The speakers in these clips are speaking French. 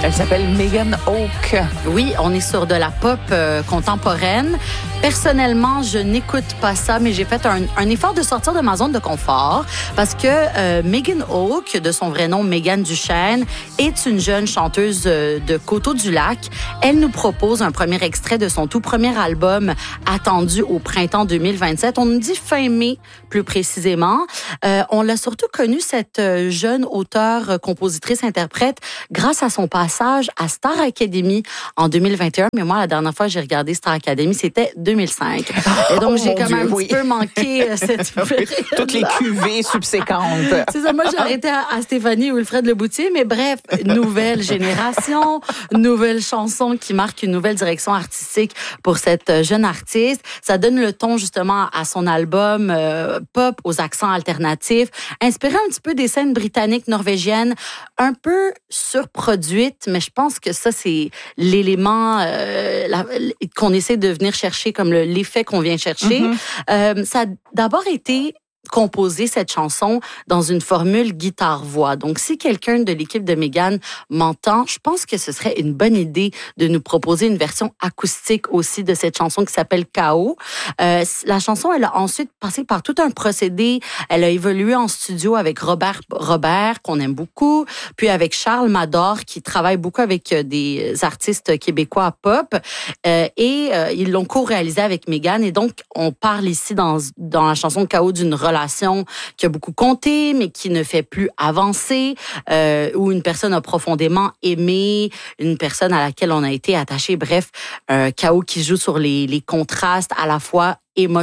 Elle s'appelle Megan Oak. Oui, on est sur de la pop contemporaine. Personnellement, je n'écoute pas ça, mais j'ai fait un effort de sortir de ma zone de confort parce que Megan Oak, de son vrai nom Megan Duchesne, est une jeune chanteuse de Coteau-du-Lac. Elle nous propose un premier extrait de son tout premier album attendu au printemps 2027. On nous dit fin mai, plus précisément. On l'a surtout connue, cette jeune auteure, compositrice, interprète, grâce à son passage à Star Academy en 2021. Mais moi, la dernière fois que j'ai regardé Star Academy, c'était 2005. Et donc, j'ai quand même un petit peu manqué cette période. Toutes les cuvées subséquentes. C'est ça, moi, j'ai arrêté à Stéphanie Wilfred Leboutier. Mais bref, nouvelle génération, nouvelle chanson qui marque une nouvelle direction artistique pour cette jeune artiste. Ça donne le ton, justement, à son album pop aux accents alternatifs, inspiré un petit peu des scènes britanniques, norvégiennes, un peu surproduites, mais je pense que ça, c'est l'élément qu'on essaie de venir chercher, comme l'effet qu'on vient chercher. Ça a d'abord été composer cette chanson dans une formule guitare-voix. Donc, si quelqu'un de l'équipe de Megan m'entend, je pense que ce serait une bonne idée de nous proposer une version acoustique aussi de cette chanson qui s'appelle K.O. La chanson, elle a ensuite passé par tout un procédé. Elle a évolué en studio avec Robert, qu'on aime beaucoup, puis avec Charles Mador, qui travaille beaucoup avec des artistes québécois pop, et ils l'ont co-réalisé avec Megan. Et donc, on parle ici dans la chanson K.O. d'une relation qui a beaucoup compté, mais qui ne fait plus avancer, où une personne a profondément aimé, une personne à laquelle on a été attaché. Bref, un chaos qui joue sur les contrastes à la fois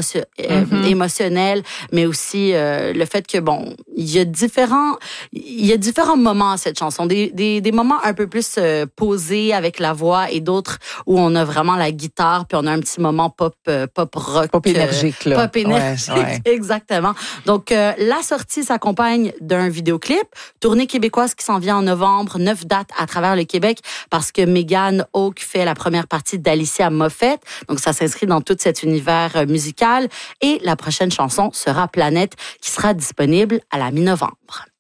émotionnel, mais aussi le fait que, bon, il y a différents moments à cette chanson. Des moments un peu plus posés avec la voix et d'autres où on a vraiment la guitare, puis on a un petit moment pop rock. Pop énergique, là. Pop énergique, ouais. Exactement. Donc, la sortie s'accompagne d'un vidéoclip, tournée québécoise qui s'en vient en novembre, 9 dates à travers le Québec, parce que Megan Oak fait la première partie d'Alicia Moffett. Donc, ça s'inscrit dans tout cet univers musical. Et la prochaine chanson sera Planète, qui sera disponible à la mi-novembre.